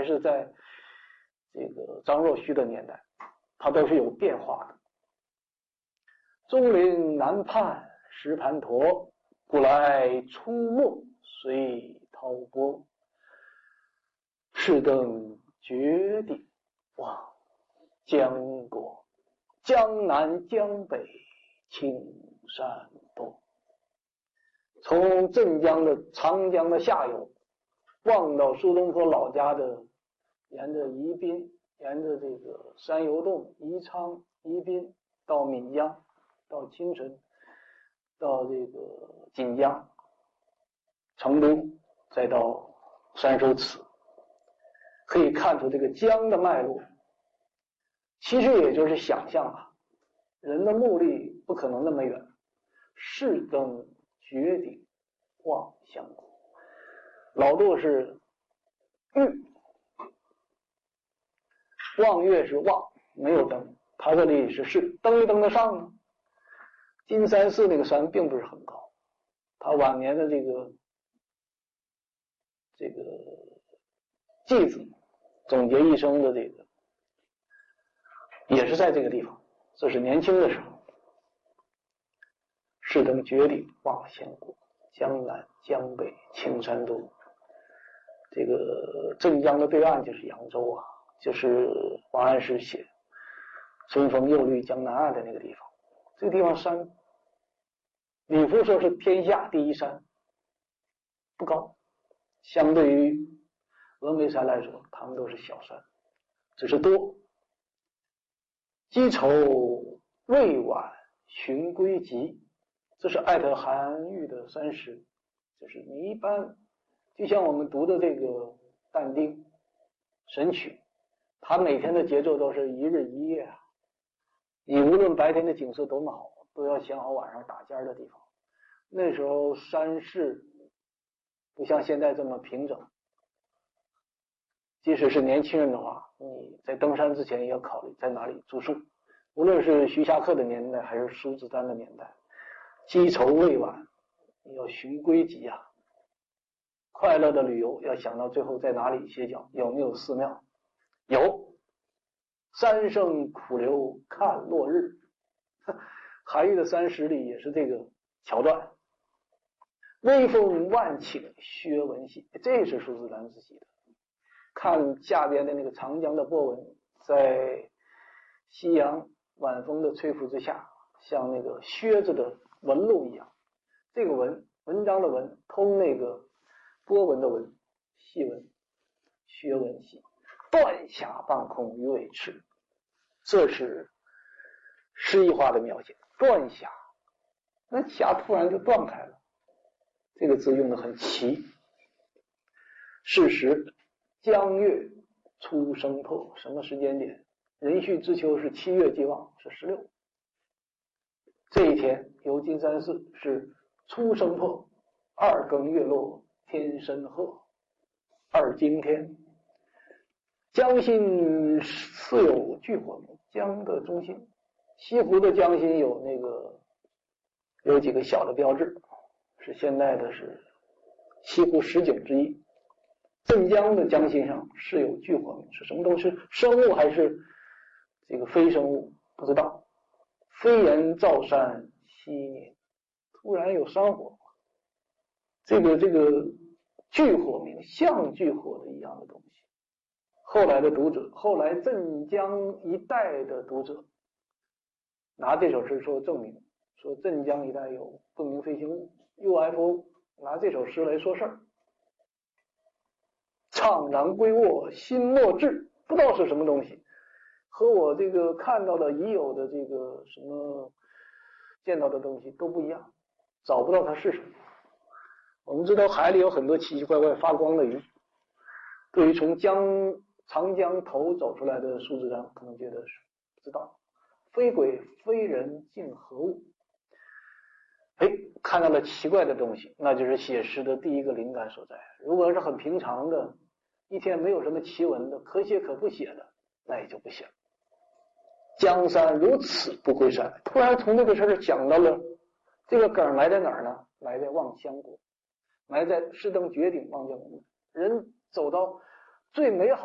是在这个张若虚的年代，它都是有变化的。中林南畔石盘陀，古来出没随涛波。是登绝顶望江国，江南江北青山多。从镇江的长江的下游望到苏东坡老家的，沿着宜宾，沿着这个山游洞、宜昌、宜宾到岷江，到青城，到这个锦江、成都，再到山手祠，可以看出这个江的脉络。其实也就是想象啊，人的目的不可能那么远。是登绝顶望湘谷，老杜是玉，望月是望，没有登，他这里是登没登得上呢？金山寺那个山并不是很高，他晚年的这个偈子总结一生的这个也是在这个地方，这是年轻的时候。是登绝顶望湘谷，江南江北青山多。这个镇江的对岸就是扬州啊，就是王安石写春风又绿江南岸的那个地方。这个地方山，李夫说是天下第一山，不高，相对于峨眉山来说，它们都是小山，只是多。积愁未晚寻归集，这是艾特韩愈的三诗。就是你一般就像我们读的这个但丁神曲，他每天的节奏都是一日一夜啊，你无论白天的景色多么好，都要想好晚上打尖的地方。那时候山势不像现在这么平整，即使是年轻人的话，你在登山之前也要考虑在哪里住宿。无论是徐霞客的年代还是苏子丹的年代，积愁未晚，你要寻归集啊。快乐的旅游要想到最后在哪里歇脚，有没有寺庙？有，三生苦留看落日。韩愈的三十里也是这个桥段。微风万顷薛文系，这是苏子丹自己的。看下边的那个长江的波纹，在夕阳晚风的吹拂之下，像那个靴子的纹路一样。这个纹，文章的文，通那个波纹的纹，细纹，薛文系。断霞半空鱼尾翅，这是诗意化的描写。断霞，那霞突然就断开了，这个字用得很齐。是时江月初升破，什么时间点？壬戌之秋是7月既望，是16。这一天游金山寺是初升破，二更月落天深褐，二更天。江心似有炬火明，江的中心，西湖的江心有几个小的标志，是现代的是西湖十景之一。镇江的江心上是有炬火明，是什么东西？生物还是这个非生物？不知道。飞檐照山夕年，突然有山火，这个炬火明像炬火的一样的东西。后来的读者，后来镇江一带的读者拿这首诗说证明，说镇江一带有不明飞行物 UFO， 拿这首诗来说事儿。怅然归卧心莫至，不知道是什么东西，和我这个看到的已有的这个什么见到的东西都不一样，找不到它是什么。我们知道海里有很多奇奇怪怪发光的鱼，对于从长江头走出来的苏子丹可能觉得是不知道。非鬼非人竟何物，看到了奇怪的东西，那就是写诗的第一个灵感所在。如果是很平常的，一天没有什么奇闻的，可写可不写的，那也就不写了。江山如此不归山，突然从这个事儿讲到了这个梗来在哪儿呢？来在望乡国，来在是登绝顶望乡国。人走到最美好